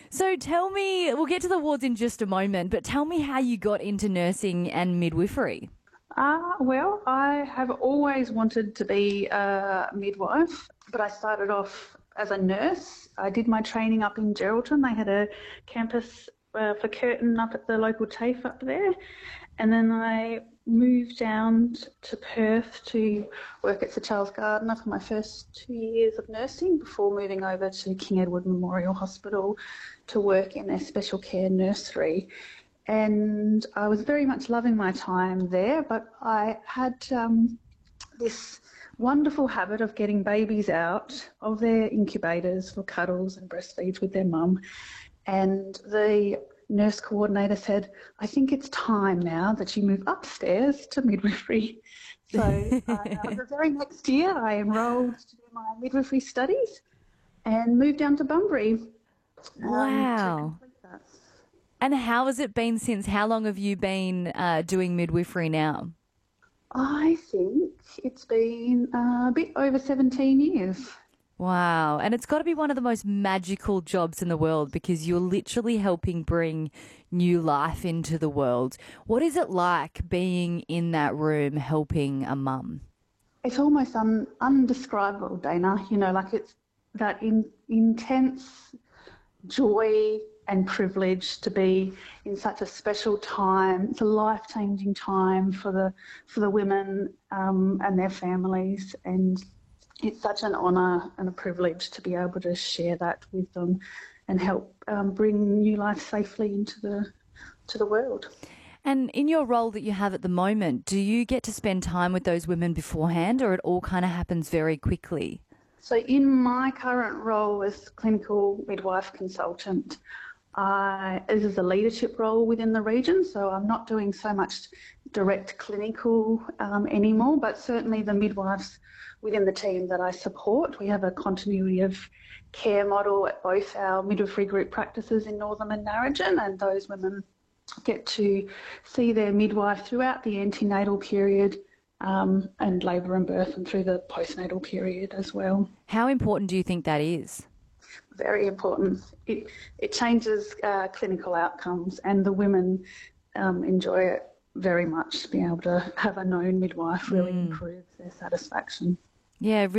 So tell me, we'll get to the wards in just a moment, but tell me how you got into nursing and midwifery. Well, I have always wanted to be a midwife, but I started off as a nurse. I did my training up in Geraldton. They had a campus for Curtin up at the local TAFE up there. And then I moved down to Perth to work at Sir Charles Gardner for my first 2 years of nursing before moving over to King Edward Memorial Hospital to work in their special care nursery. And I was very much loving my time there, but I had this wonderful habit of getting babies out of their incubators for cuddles and breastfeeds with their mum. And the nurse coordinator said, I think it's time now that you move upstairs to midwifery. So the very next year I enrolled to do my midwifery studies and moved down to Bunbury to Wow. complete that. And how has it been since? How long have you been doing midwifery now? I think it's been a bit over 17 years. Wow. And it's got to be one of the most magical jobs in the world because you're literally helping bring new life into the world. What is it like being in that room helping a mum? It's almost undescribable, Dana. You know, like it's that intense joy and privilege to be in such a special time. It's a life-changing time for the women and their families, and it's such an honour and a privilege to be able to share that with them and help bring new life safely into the world. And in your role that you have at the moment, do you get to spend time with those women beforehand or it all kind of happens very quickly? So in my current role as clinical midwife consultant, this is a leadership role within the region, so I'm not doing so much direct clinical anymore, but certainly the midwives within the team that I support, we have a continuity of care model at both our midwifery group practices in Northam and Narrogin, and those women get to see their midwife throughout the antenatal period and labour and birth and through the postnatal period as well. How important do you think that is? Very important. It changes clinical outcomes, and the women enjoy it very much. Being able to have a known midwife really improves their satisfaction. Yeah,